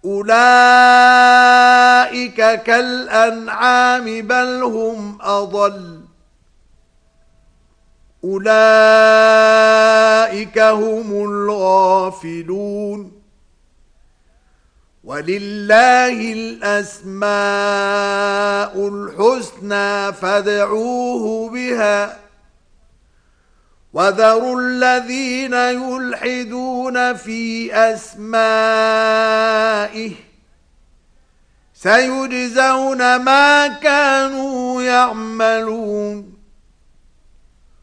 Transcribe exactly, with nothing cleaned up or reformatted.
أولئك كالأنعام بل هم أضل أولئك هم الغافلون ولله الأسماء الحسنى فادعوه بها وذروا الذين يلحدون في أسمائه سيجزون ما كانوا يعملون